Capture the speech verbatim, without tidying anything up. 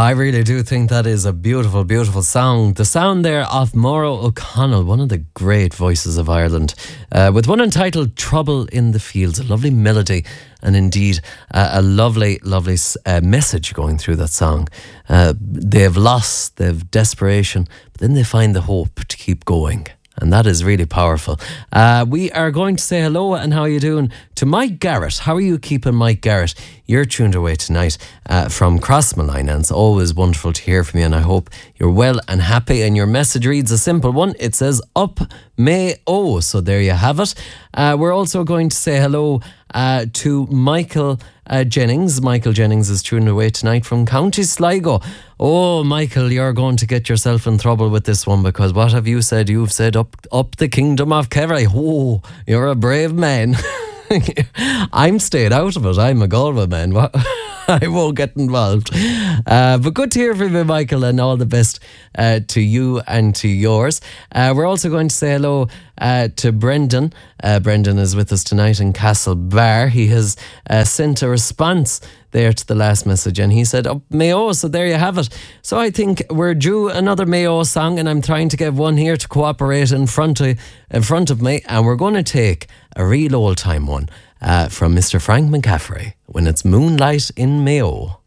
I really do think that is a beautiful, beautiful song. The sound there of Maura O'Connell, one of the great voices of Ireland, uh, with one entitled Trouble in the Fields, a lovely melody and indeed uh, a lovely, lovely uh, message going through that song. Uh, they've lost, they've desperation, but then they find the hope to keep going. And that is really powerful. Uh, we are going to say hello and how are you doing to Mike Garrett. How are you keeping, Mike Garrett? You're tuned away tonight uh, from Crossmalina, and it's always wonderful to hear from you, and I hope you're well and happy. And your message reads a simple one. It says, up may oh. So there you have it. Uh, we're also going to say hello uh, to Michael Uh, Jennings. Michael Jennings is tuned away tonight from County Sligo. Oh, Michael, you're going to get yourself in trouble with this one, because what have you said? You've said up up the kingdom of Kerry. Oh, you're a brave man. I'm staying out of it. I'm a Galway man. I won't get involved. Uh, but good to hear from you, Michael, and all the best uh, to you and to yours. Uh, we're also going to say hello uh, to Brendan. Uh, Brendan is with us tonight in Castlebar. He has uh, sent a response there to the last message, and he said, oh, Mayo, so there you have it. So I think we're due another Mayo song, and I'm trying to get one here to cooperate in front of, in front of me, and we're going to take a real old time one uh, from Mister Frank McCaffrey, when it's Moonlight in Mayo.